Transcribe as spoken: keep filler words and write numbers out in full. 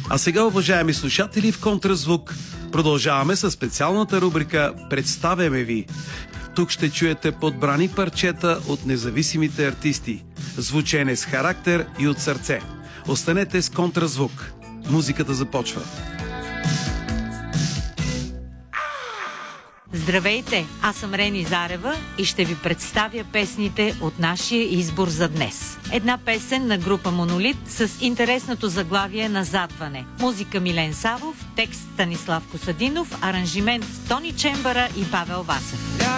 А сега, уважаеми слушатели, в Контразвук продължаваме със специалната рубрика «Представяме ви». Тук ще чуете подбрани парчета от независимите артисти, звучене с характер и от сърце. Останете с Контразвук. Музиката започва. Здравейте, аз съм Рени Зарева и ще ви представя песните от нашия избор за днес. Една песен на група Монолит с интересното заглавие «Назадване». Музика Милен Савов, текст Станислав Косадинов, аранжимент Тони Чембара и Павел Васев.